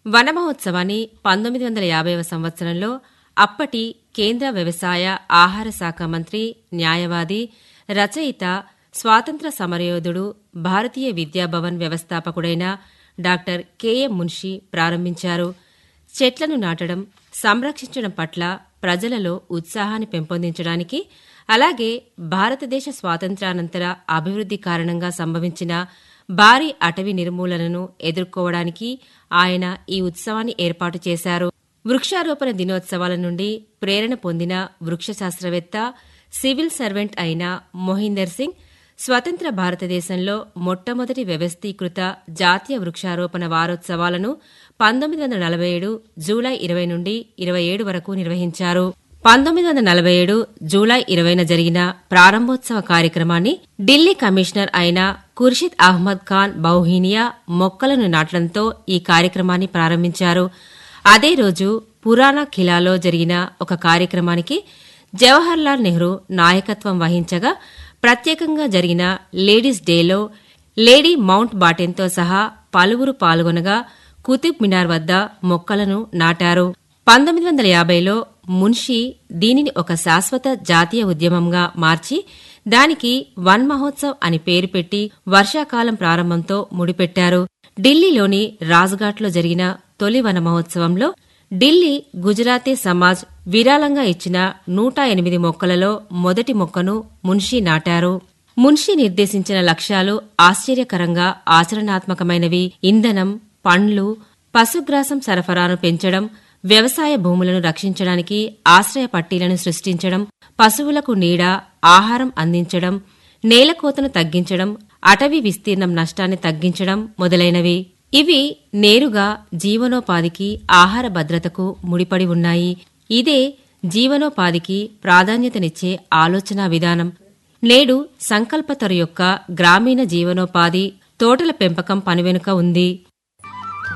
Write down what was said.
వన మహోత్సవాన్ని 1950వ సంవత్సరంలో అప్పటి కేంద్ర వ్యవసాయ ఆహార శాఖ మంత్రి, న్యాయవాది, రచయిత, స్వాతంత్ర సమరయోధుడు, భారతీయ విద్యాభవన్ వ్యవస్థాపకుడైన డాక్టర్ కెఎం మున్షి ప్రారంభించారు. చెట్లను నాటడం, సంరక్షించడం పట్ల ప్రజలలో ఉత్సాహాన్ని పెంపొందించడానికి, అలాగే భారతదేశ స్వాతంత్ర్యానంతర అభివృద్ది కారణంగా సంభవించిన భారీ అటవీ నిర్మూలనను ఎదుర్కోవడానికి ఆయన ఈ ఉత్సవాన్ని ఏర్పాటు చేశారు. వృక్షారోపణ దినోత్సవాల నుండి ప్రేరణ పొందిన వృక్ష శాస్త్రవేత్త, సివిల్ సర్వెంట్ అయిన మొహిందర్ సింగ్ స్వతంత్ర భారతదేశంలో మొట్టమొదటి వ్యవస్థీకృత జాతీయ వృక్షారోపణ వారోత్సవాలను 1947 జూలై 20 నుండి 27 వరకు నిర్వహించారు. 1947 జూలై 20న జరిగిన ప్రారంభోత్సవ కార్యక్రమాన్ని ఢిల్లీ కమిషనర్ అయిన ఖుర్షిద్ అహ్మద్ ఖాన్ బౌహీనియా మొక్కలను నాటడంతో ఈ కార్యక్రమాన్ని ప్రారంభించారు. అదే రోజు పురానా ఖిలాలో జరిగిన ఒక కార్యక్రమానికి జవహర్లాల్ నెహ్రూ నాయకత్వం వహించగా, ప్రత్యేకంగా జరిగిన లేడీస్ డేలో లేడీ మౌంట్ బాటెన్తో సహా పలువురు పాల్గొనగా కుతుబ్ మినార్ వద్ద మొక్కలను నాటారు. 1950లో మున్షి దీనిని ఒక శాశ్వత జాతీయ ఉద్యమంగా మార్చి దానికి వన్ మహోత్సవ్ అని పేరు పెట్టి వర్షాకాలం ప్రారంభంతో ముడిపెట్టారు. ఢిల్లీలోని రాజ్ఘాట్లో జరిగిన తొలి వన మహోత్సవంలో ఢిల్లీ గుజరాతీ సమాజ్ విరాళంగా ఇచ్చిన 108 మొక్కలలో మొదటి మొక్కను మున్షి నాటారు. మున్షి నిర్దేశించిన లక్ష్యాలు ఆశ్చర్యకరంగా ఆచరణాత్మకమైనవి. ఇంధనం, పండ్లు, పశుగ్రాసం సరఫరాను పెంచడం, వ్యవసాయ భూములను రక్షించడానికి ఆశ్రయ పట్టీలను సృష్టించడం, పశువులకు నీడ, ఆహారం అందించడం, నేలకోతను తగ్గించడం, అటవీ విస్తీర్ణం నష్టాన్ని తగ్గించడం మొదలైనవి. ఇవి నేరుగా జీవనోపాధికి, ఆహార భద్రతకు ముడిపడి ఉన్నాయి. ఇదే జీవనోపాధికి ప్రాధాన్యతనిచ్చే ఆలోచనా విధానం. నేడు సంకల్పతరు యొక్క గ్రామీణ జీవనోపాధి తోటల పెంపకం పని వెనుక ఉంది.